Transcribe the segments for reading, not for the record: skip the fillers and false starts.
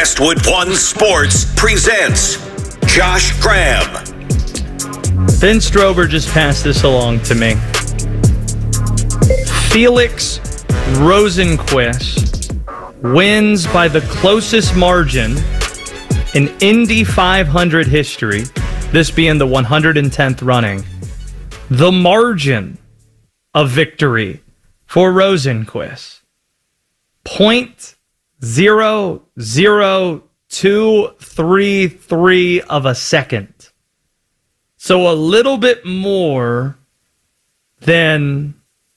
Westwood One Sports presents Josh Graham. Ben Strober just passed this along to me. Felix Rosenqvist wins by the closest margin in Indy 500 history, this being the 110th running. The margin of victory for Rosenqvist, 0.00233 of a second. So a little bit more than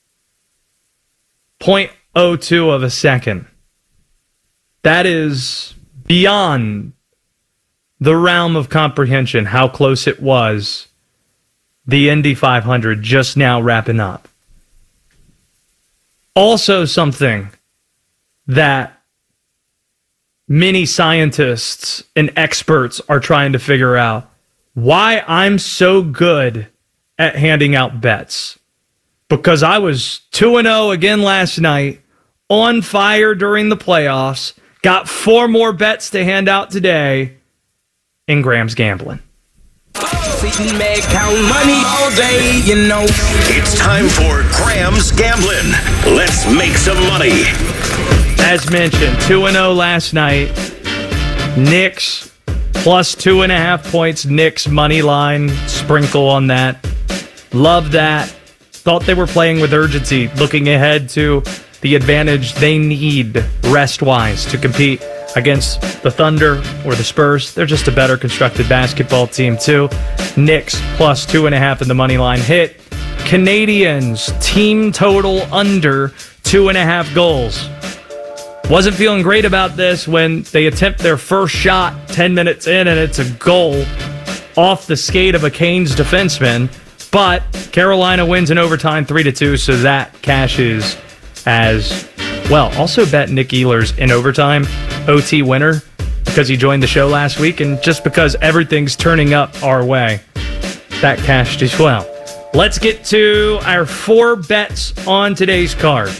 0.02 of a second. That is beyond the realm of comprehension how close it was. The Indy 500 just now wrapping up. Also something that many scientists and experts are trying to figure out. Why I'm so good at handing out bets. Because I was 2-0 again last night, on fire during the playoffs, got 4 more bets to hand out today in Graham's Gambling. It's time for Graham's Gambling. Let's make some money. As mentioned, 2-0 last night. Knicks plus 2.5 points. Knicks money line sprinkle on that. Love that. Thought they were playing with urgency, looking ahead to the advantage they need rest-wise to compete against the Thunder or the Spurs. They're just a better constructed basketball team, too. Knicks plus 2.5 in the money line hit. Canadians team total under 2.5 goals. Wasn't feeling great about this when they attempt their first shot 10 minutes in and it's a goal off the skate of a Canes defenseman. But Carolina wins in overtime 3-2, so that cashes as well. Also bet Nick Ehlers in overtime, OT winner, because he joined the show last week, and just because everything's turning up our way, that cashed as well. Let's get to our 4 bets on today's card.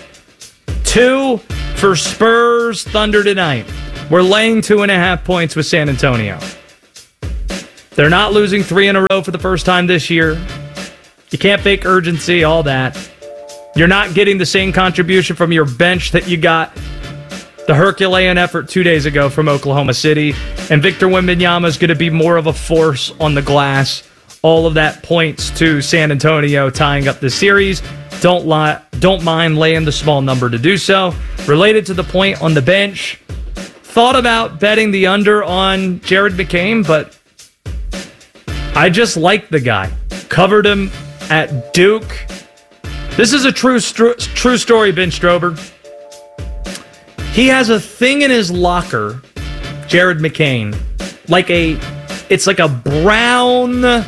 2 for Spurs Thunder tonight. We're laying 2.5 points with San Antonio. They're not losing 3 in a row for the first time this year. You can't fake urgency, all that. You're not getting the same contribution from your bench that you got the Herculean effort 2 days ago from Oklahoma City. And Victor Wembanyama is going to be more of a force on the glass. All of that points to San Antonio tying up the series. Don't mind laying the small number to do so. Related to the point on the bench, thought about betting the under on Jared McCain, but I just like the guy. Covered him at Duke. This is a true story, Ben Strober. He has a thing in his locker, Jared McCain, it's like a brown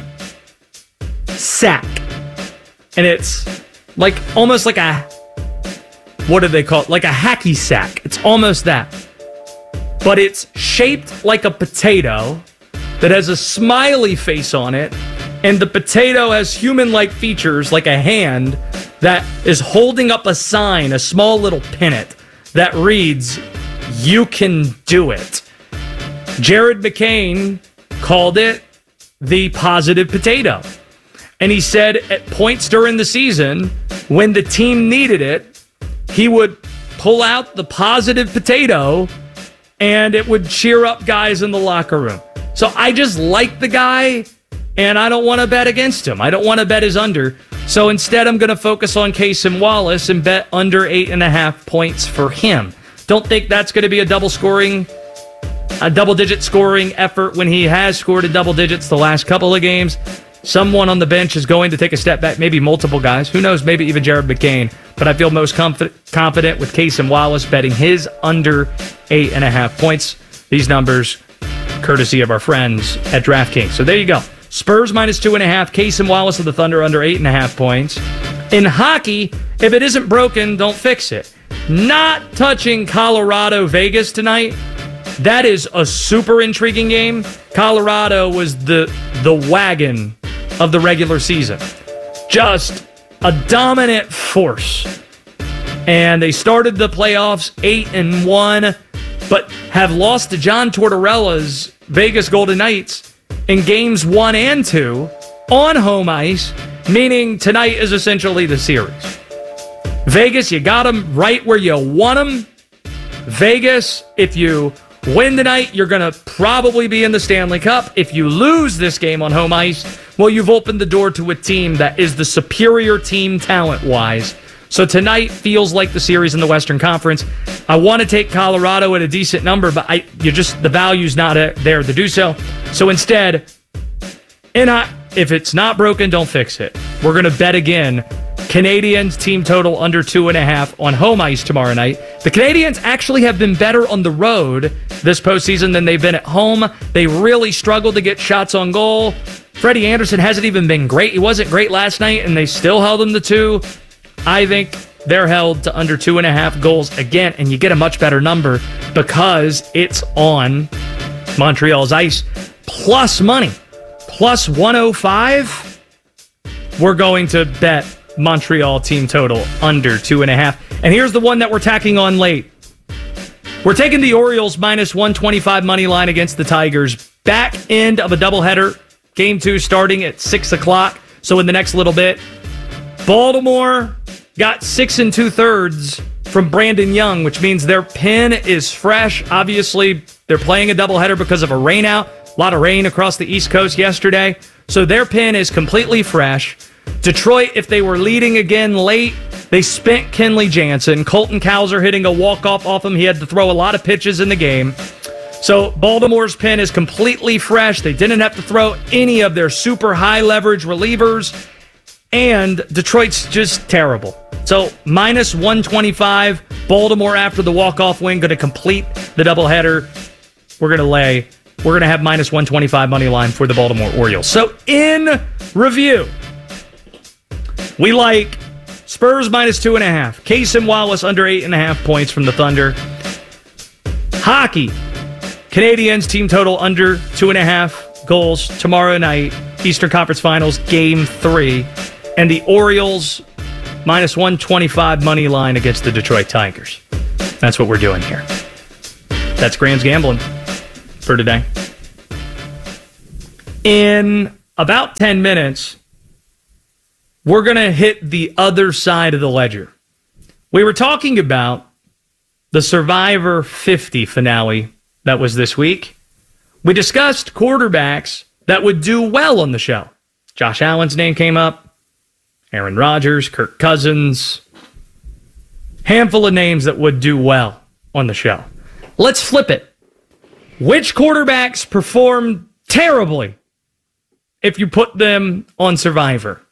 sack. And it's like almost like a, what do they call it? Like a hacky sack. It's almost that. But it's shaped like a potato that has a smiley face on it. And the potato has human-like features, like a hand, that is holding up a sign, a small little pennant, that reads, "You can do it." Jared McCain called it the positive potato. And he said at points during the season, when the team needed it, he would pull out the positive potato and it would cheer up guys in the locker room. So I just like the guy. And I don't want to bet against him. I don't want to bet his under. So instead, I'm going to focus on Cason Wallace and bet under 8.5 points for him. Don't think that's going to be a double-digit scoring effort when he has scored in double digits the last couple of games. Someone on the bench is going to take a step back, maybe multiple guys. Who knows, maybe even Jared McCain. But I feel most confident with Cason Wallace betting his under 8.5 points. These numbers, courtesy of our friends at DraftKings. So there you go. Spurs minus 2.5. Cason Wallace of the Thunder under 8.5 points. In hockey, if it isn't broken, don't fix it. Not touching Colorado Vegas tonight. That is a super intriguing game. Colorado was the wagon of the regular season. Just a dominant force. And they started the playoffs 8-1. but have lost to John Tortorella's Vegas Golden Knights in games 1 and 2 on home ice, meaning tonight is essentially the series. Vegas, you got them right where you want them. Vegas, if you win tonight, you're going to probably be in the Stanley Cup. If you lose this game on home ice, well, you've opened the door to a team that is the superior team talent-wise. So tonight feels like the series in the Western Conference. I want to take Colorado at a decent number, but the value's not there to do so. So instead, if it's not broken, don't fix it. We're going to bet again. Canadiens team total under 2.5 on home ice tomorrow night. The Canadiens actually have been better on the road this postseason than they've been at home. They really struggled to get shots on goal. Freddie Anderson hasn't even been great. He wasn't great last night, and they still held him to 2. I think they're held to under 2.5 goals again, and you get a much better number because it's on Montreal's ice. Plus money, plus 105. We're going to bet Montreal team total under 2.5. And here's the one that we're tacking on late. We're taking the Orioles minus 125 money line against the Tigers. Back end of a doubleheader. Game 2 starting at 6 o'clock. So in the next little bit, Baltimore got 6 2/3 from Brandon Young, which means their pen is fresh. Obviously, they're playing a doubleheader because of a rainout. A lot of rain across the East Coast yesterday. So their pen is completely fresh. Detroit, if they were leading again late, they spent Kenley Jansen. Colton Cowser hitting a walk-off off him. He had to throw a lot of pitches in the game. So Baltimore's pen is completely fresh. They didn't have to throw any of their super high-leverage relievers. And Detroit's just terrible. So minus 125. Baltimore, after the walk-off win, going to complete the doubleheader. We're going to have minus 125 money line for the Baltimore Orioles. So in review, we like Spurs minus 2.5. Cason Wallace under 8.5 points from the Thunder. Hockey, Canadiens team total under 2.5 goals tomorrow night. Eastern Conference Finals, Game 3. And the Orioles minus 125 money line against the Detroit Tigers. That's what we're doing here. That's Graham's Gambling for today. In about 10 minutes, we're going to hit the other side of the ledger. We were talking about the Survivor 50 finale that was this week. We discussed quarterbacks that would do well on the show. Josh Allen's name came up. Aaron Rodgers, Kirk Cousins. Handful of names that would do well on the show. Let's flip it. Which quarterbacks performed terribly if you put them on Survivor?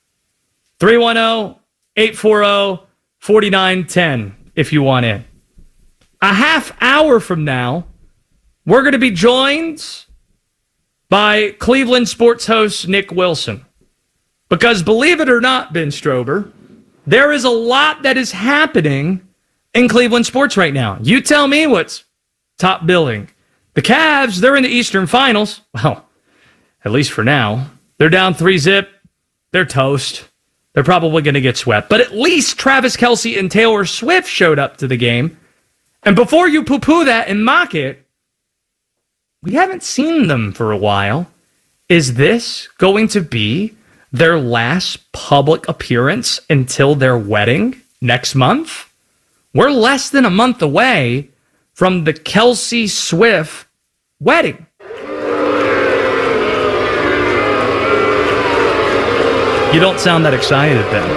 310-840-4910 if you want in. A half hour from now, we're going to be joined by Cleveland sports host Nick Wilson. Because believe it or not, Ben Strober, there is a lot that is happening in Cleveland sports right now. You tell me what's top billing. The Cavs, they're in the Eastern Finals. Well, at least for now. They're down 3-0. They're toast. They're probably going to get swept. But at least Travis Kelce and Taylor Swift showed up to the game. And before you poo-poo that and mock it, we haven't seen them for a while. Is this going to be their last public appearance until their wedding next month? We're less than a month away from the Kelce Swift wedding. You don't sound that excited, Ben.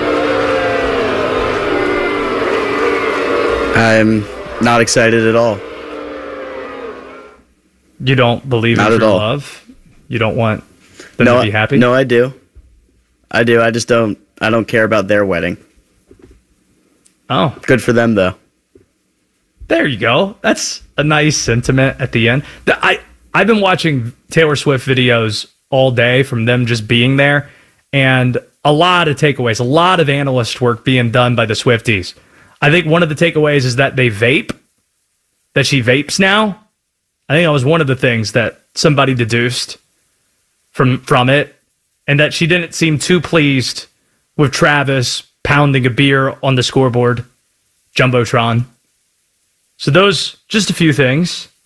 I'm not excited at all. You don't believe in true love? You don't want them to be happy? No, I do. I just don't. I don't care about their wedding. Oh. Good for them, though. There you go. That's a nice sentiment at the end. I've been watching Taylor Swift videos all day from them just being there, and a lot of takeaways, a lot of analyst work being done by the Swifties. I think one of the takeaways is that they vape, that she vapes now. I think that was one of the things that somebody deduced from it, and that she didn't seem too pleased with Travis pounding a beer on the scoreboard, Jumbotron. So those, just a few things.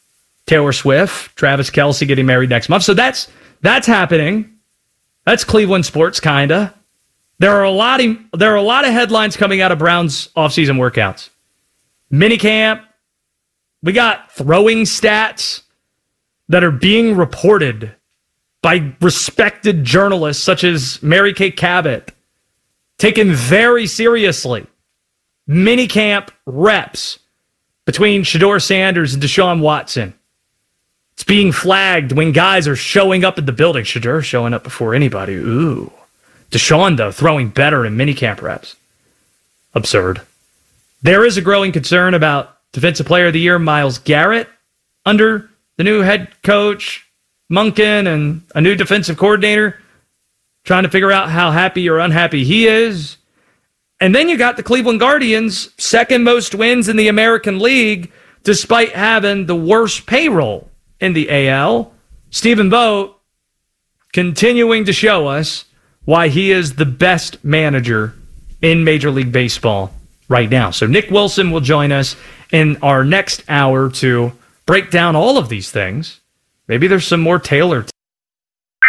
Taylor Swift, Travis Kelce getting married next month. So that's happening. That's Cleveland sports, kinda. There are a lot of headlines coming out of Browns offseason workouts. Minicamp. We got throwing stats that are being reported by respected journalists such as Mary Kay Cabot, taken very seriously. Minicamp reps between Shedeur Sanders and Deshaun Watson. It's being flagged when guys are showing up at the building. Shedeur showing up before anybody. Ooh. Deshaun, though, throwing better in minicamp reps. Absurd. There is a growing concern about Defensive Player of the Year Myles Garrett under the new head coach, Monken, and a new defensive coordinator, trying to figure out how happy or unhappy he is. And then you got the Cleveland Guardians, second most wins in the American League, despite having the worst payroll in the AL. Stephen Vogt continuing to show us why he is the best manager in Major League Baseball right now. So Nick Wilson will join us in our next hour to break down all of these things. Maybe there's some more tailored